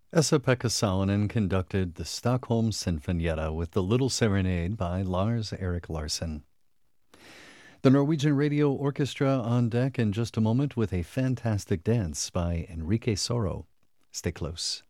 Esa-Pekka Salonen conducted the Stockholm Sinfonietta with the Little Serenade by Lars Erik Larsson. The Norwegian Radio Orchestra on deck in just a moment with a fantastic dance by Enrique Soro. Stay close.